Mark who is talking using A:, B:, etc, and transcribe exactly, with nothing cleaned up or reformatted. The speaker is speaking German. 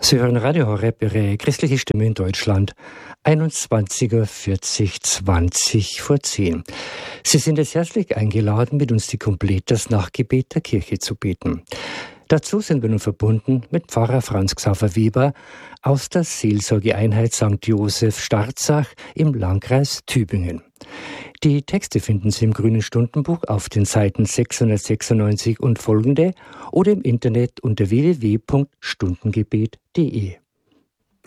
A: Sie hören Radio Horeb, Ihre christliche Stimme in Deutschland, einundzwanzig Uhr vierzig, zwanzig vor zehn. Sie sind jetzt herzlich eingeladen, mit uns die Completas Nachtgebet der Kirche zu beten. Dazu sind wir nun verbunden mit Pfarrer Franz Xaver Weber aus der Seelsorgeeinheit Sankt Josef Starzach im Landkreis Tübingen. Die Texte finden Sie im Grünen Stundenbuch auf den Seiten sechshundertsechsundneunzig und folgende oder im Internet unter w w w punkt stundengebet punkt d e.